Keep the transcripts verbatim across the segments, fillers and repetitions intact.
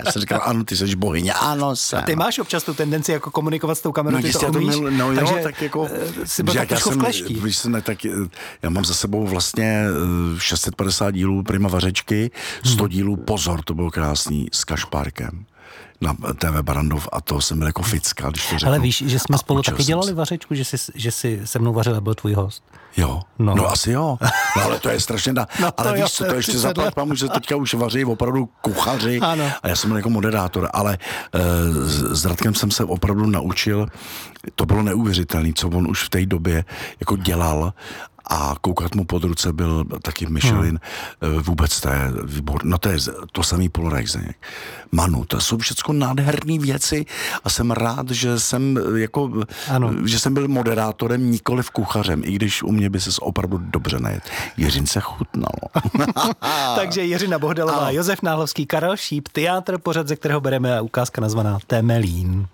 Já jsem říkal, ano, ty jsi bohyně, ano, jsem. A ty máš občas tu tendenci jako komunikovat s tou kamerou, No, ty to to umíš, měl, no, takže jo, tak jako, si byl tak trošku v kleští. Víš, jsem, tak, já mám za sebou vlastně šest set padesát dílů Prima Vařečky, sto dílů, pozor, to bylo krásný, s Kašpárkem na T V Barandov a to jsem byl jako ficka, když to řeknu. Ale víš, že jsme a spolu taky dělali si. vařečku, že jsi, že jsi se mnou vařil a byl tvůj host. Jo, no. no asi jo, no ale to je strašně dá. No, ale víš jo, co, to ještě zaplať pamu, že teďka už vaří opravdu kuchaři ano. A já jsem byl jako moderátor, ale uh, s Radkem jsem se opravdu naučil, to bylo neuvěřitelné, co on už v té době jako dělal a koukat mu pod ruce byl taky Michelin, hmm. vůbec to je výbor, no to je to samý Paul Reichsenek, Manu, to jsou všechno nádherné věci a jsem rád, že jsem jako, ano. že jsem byl moderátorem, nikoliv kuchařem, i když u mě by ses opravdu dobře najet. Jiřince chutnalo. Takže Jiřina Bohdalová, ano. Josef Náhlovský, Karel Šíp, teátr, pořad, ze kterého bereme ukázka nazvaná Temelín.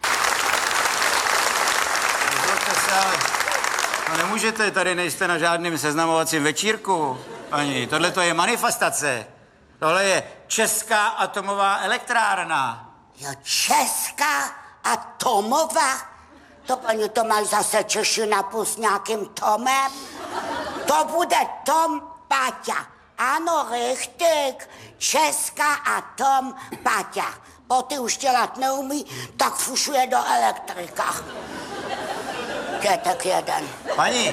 Nemůžete, tady nejste na žádném seznamovacím večírku, paní. Tohle to je manifestace. Tohle je Česká atomová elektrárna. Jo, Česká atomová? To, paní, to máš zase Češi napůl s nějakým Tomem? To bude Tom Paťa. Ano, richtig. Česká atom Paťa. O, ty už dělat neumí, tak fušuje do elektrika. Je tak jeden. Paní,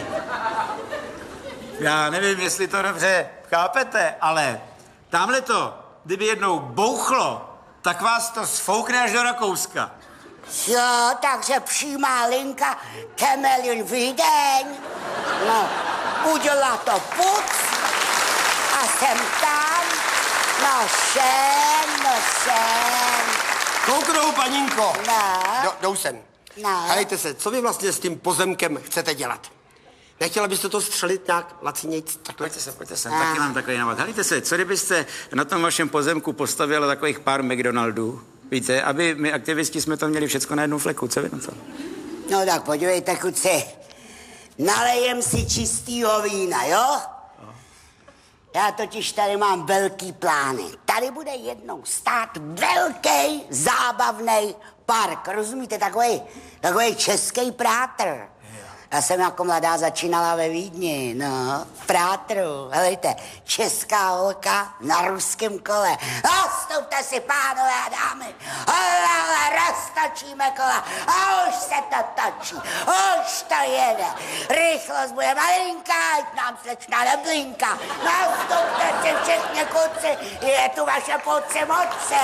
já nevím, jestli to dobře chápete, ale tamhle to, kdyby jednou bouchlo, tak vás to sfoukne až do Rakouska. Jo, takže přímá linka Temelín Vídeň. No, udělá to puc a jsem tam. No šen, no šen. Kouknou, paninko. No. Do, jdou sem. No. Helejte se, co vy vlastně s tím pozemkem chcete dělat? Nechtěla byste to střelit nějak lacinějc? Pojďte se, pojďte se, taky mám takový návod. Helejte se, co kdybyste na tom vašem pozemku postavili takových pár McDonaldů, víte, aby my aktivisti jsme to měli všecko na jednu fleku, co vy na to? No tak podívejte, kuci, nalejem si čistýho vína, jo? Já totiž tady mám velký plány. Tady bude jednou stát velký zábavný park, rozumíte, takový, takový český prátr. Já jsem jako mladá začínala ve Vídni, no, v Prátru, helejte, česká holka na ruském kole. Nastupte si, pánové a dámy, ale roztočíme kola a už se to točí, už to jede. Rychlost bude malinká, ať nám slečna neblinká. Nastupte si všichni kluci, je tu vaše půlci moce.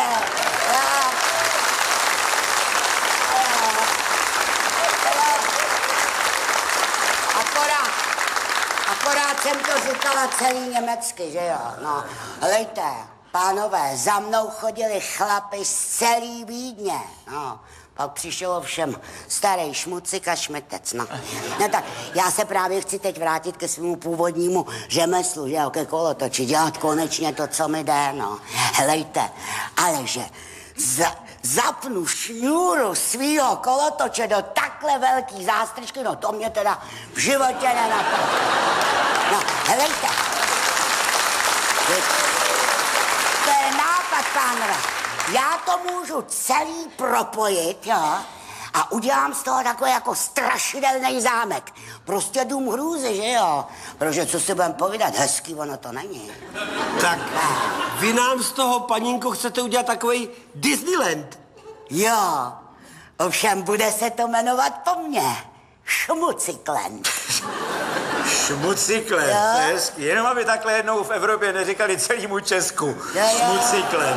Akorát, akorát jsem to říkala celý německy, že jo, no. Helejte, pánové, za mnou chodili chlapy z celý Vídně, no. Pak přišel ovšem starý šmucik a šmetec, no. No tak, já se právě chci teď vrátit ke svému původnímu řemeslu, že jo, ke kolotoči, dělat konečně to, co mi jde, no. Helejte, ale že za, zapnu šňůru svýho kolotoče do takhle velký zástrčky, no to mě teda v životě nenapadlo. No, helejte. To je nápad, pánové. Já to můžu celý propojit, jo, a udělám z toho takový jako strašidelný zámek. Prostě dům hrůzy, že jo? Protože co si budem povídat, hezký ono to není. Tak vy nám z toho, paninko, chcete udělat takový Disneyland. Jo, ovšem bude se to jmenovat po mně. Šmucikland. Šmucikland, to je hezký. Jenom aby takhle jednou v Evropě neříkali celému Česku. Šmucikland.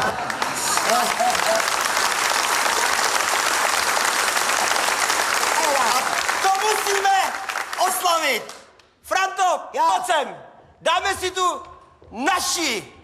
To musíme oslavit. Franto, pojď sem. Dáme si tu naši